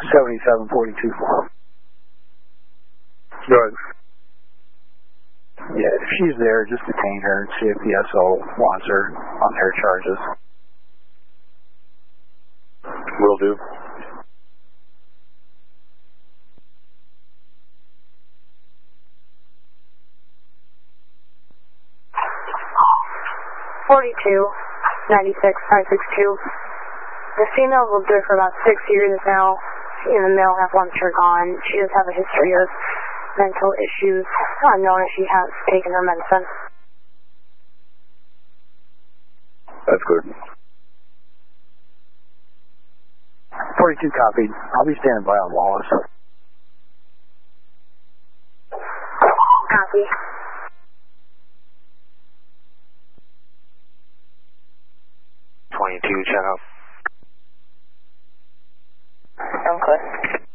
7742. Good. Yeah, if she's there, just detain her and see if the SO wants her on her charges. Will do. The female's lived there for about 6 years now. She and the male have once her gone. She does have a history of mental issues, unknown if she has taken her medicine. That's good. 42 copied. I'll be standing by on Wallace. Copy. Check out. I'm good.